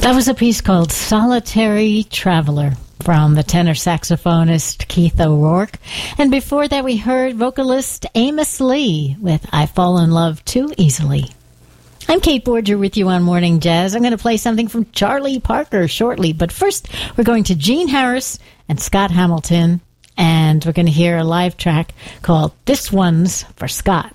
That was a piece called Solitary Traveler from the tenor saxophonist Keith O'Rourke. And before that, we heard vocalist Amos Lee with I Fall in Love Too Easily. I'm Kate Borger with you on Morning Jazz. I'm going to play something from Charlie Parker shortly. But first, we're going to Gene Harris and Scott Hamilton. And we're going to hear a live track called This One's for Scott.